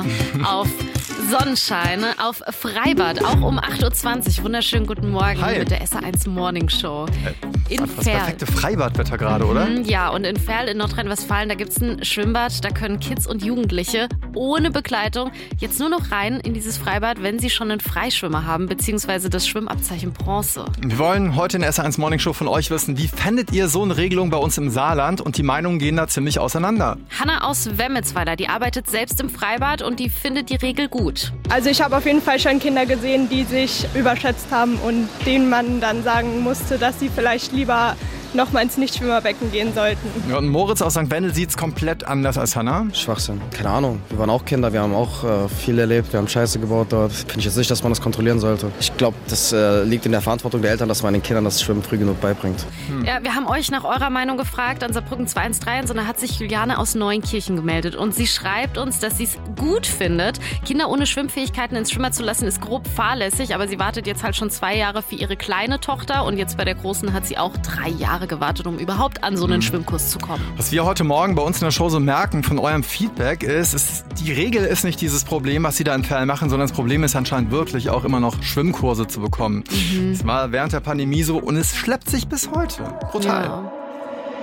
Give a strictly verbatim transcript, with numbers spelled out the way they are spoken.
Sonne, auf Sonnenschein, auf Freibad, auch um acht Uhr zwanzig. Wunderschönen guten Morgen Hi. mit der S R eins Morning Show. In Das Verl. perfekte Freibadwetter gerade, oder? Mhm, ja, und in Verl in Nordrhein-Westfalen, da gibt es ein Schwimmbad. Da können Kids und Jugendliche ohne Begleitung jetzt nur noch rein in dieses Freibad, wenn sie schon einen Freischwimmer haben, beziehungsweise das Schwimmabzeichen Bronze. Wir wollen heute in der S R eins Morning Show von euch wissen, wie fändet ihr so eine Regelung bei uns im Saarland? Und die Meinungen gehen da ziemlich auseinander. Hanna aus Wemmelsweiler, die arbeitet selbst im Freibad und die findet die Regel gut. Also ich habe auf jeden Fall schon Kinder gesehen, die sich überschätzt haben und denen man dann sagen musste, dass sie vielleicht lieber noch mal ins Nichtschwimmerbecken gehen sollten. Ja, und Moritz aus Sankt Wendel sieht es komplett anders als Hannah. Schwachsinn. Keine Ahnung. Wir waren auch Kinder, wir haben auch äh, viel erlebt, wir haben Scheiße gebaut dort. Finde ich jetzt nicht, dass man das kontrollieren sollte. Ich glaube, das äh, liegt in der Verantwortung der Eltern, dass man den Kindern das Schwimmen früh genug beibringt. Hm. Ja, wir haben euch nach eurer Meinung gefragt an Saarbrücken zwei eins drei, und da hat sich Juliane aus Neunkirchen gemeldet und sie schreibt uns, dass sie es gut findet. Kinder ohne Schwimmfähigkeiten ins Schwimmer zu lassen, ist grob fahrlässig, aber sie wartet jetzt halt schon zwei Jahre für ihre kleine Tochter und jetzt bei der Großen hat sie auch drei Jahre gewartet, um überhaupt an so einen Schwimmkurs zu kommen. Was wir heute Morgen bei uns in der Show so merken von eurem Feedback ist, ist, die Regel ist nicht dieses Problem, was sie da in Ferl machen, sondern das Problem ist anscheinend wirklich auch immer noch Schwimmkurse zu bekommen. Mhm. Das war während der Pandemie so und es schleppt sich bis heute. Brutal. Ja.